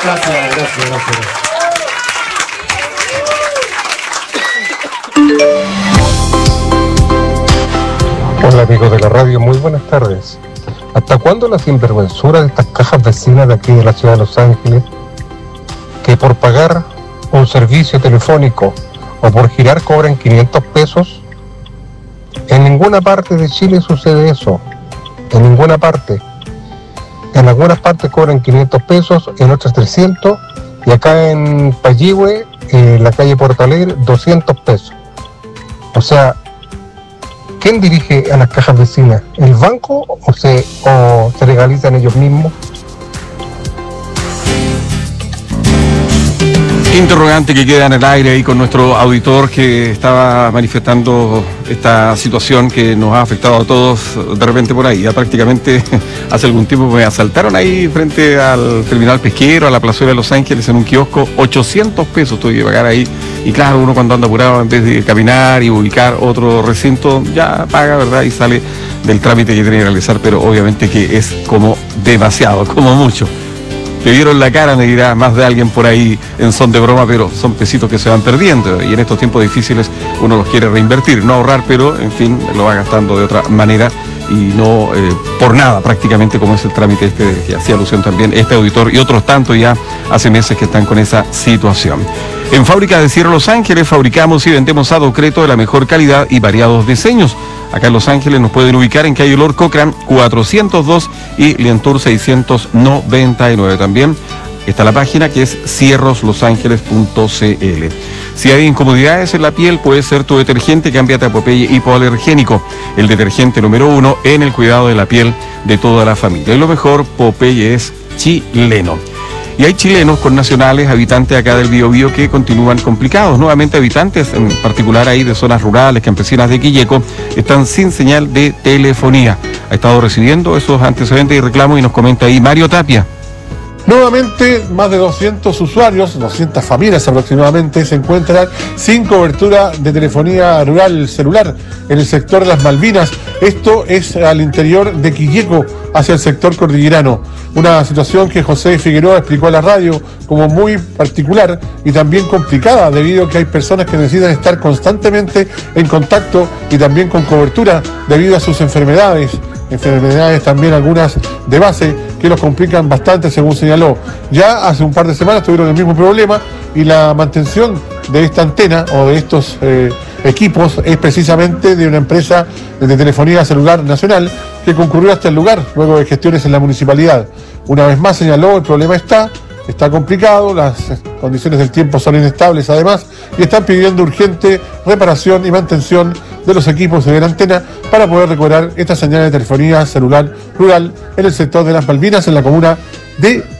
Gracias. Hola amigos de la radio, muy buenas tardes. ¿Hasta cuándo la sinvergüenzura de estas cajas vecinas de aquí de la ciudad de Los Ángeles, que por pagar un servicio telefónico o por girar cobran 500 pesos? En ninguna parte de Chile sucede eso, en ninguna parte. En algunas partes cobran 500 pesos, en otras 300, y acá en Payihue, en la calle Porto Alegre, 200 pesos. O sea, ¿quién dirige a las cajas vecinas? ¿El banco o se legalizan ellos mismos? Interrogante que queda en el aire ahí con nuestro auditor que estaba manifestando esta situación que nos ha afectado a todos de repente por ahí. Ya prácticamente hace algún tiempo me asaltaron ahí frente al terminal pesquero, a la plazuela de Los Ángeles, en un kiosco, 800 pesos tuve que pagar ahí. Y claro, uno cuando anda apurado, en vez de caminar y ubicar otro recinto, ya paga, ¿verdad? Y sale del trámite que tiene que realizar, pero obviamente que es como demasiado, como mucho. Te vieron la cara, me dirá más de alguien por ahí en son de broma, pero son pesitos que se van perdiendo y en estos tiempos difíciles uno los quiere reinvertir, no ahorrar, pero en fin, lo va gastando de otra manera y no por nada prácticamente, como es el trámite este que hacía alusión también este auditor y otros tantos ya hace meses que están con esa situación. En Fábrica de Cierre Los Ángeles fabricamos y vendemos adocreto de la mejor calidad y variados diseños. Acá en Los Ángeles nos pueden ubicar en calle Olor Cochran 402 y Lientour 699. También está la página que es cierroslosangeles.cl. Si hay incomodidades en la piel, puede ser tu detergente, cámbiate a Popeye hipoalergénico, el detergente número 1 en el cuidado de la piel de toda la familia. Y lo mejor, Popeye es chileno. Y hay chilenos con nacionales, habitantes acá del Biobío, que continúan complicados. Nuevamente habitantes, en particular ahí de zonas rurales, campesinas de Quilleco, están sin señal de telefonía. Ha estado recibiendo esos antecedentes y reclamos y nos comenta ahí Mario Tapia. Nuevamente, más de 200 usuarios, 200 familias aproximadamente, se encuentran sin cobertura de telefonía rural celular en el sector de las Malvinas. Esto es al interior de Quilleco, hacia el sector cordillerano. Una situación que José Figueroa explicó a la radio como muy particular y también complicada, debido a que hay personas que necesitan estar constantemente en contacto y también con cobertura debido a sus enfermedades también algunas de base que los complican bastante, según señaló. Ya hace un par de semanas tuvieron el mismo problema y la mantención de esta antena o de estos equipos es precisamente de una empresa de telefonía celular nacional que concurrió hasta el lugar luego de gestiones en la municipalidad. Una vez más señaló, el problema está complicado, las condiciones del tiempo son inestables además y están pidiendo urgente reparación y mantención de los equipos de la antena para poder recuperar esta señal de telefonía celular rural en el sector de las Malvinas, en la comuna de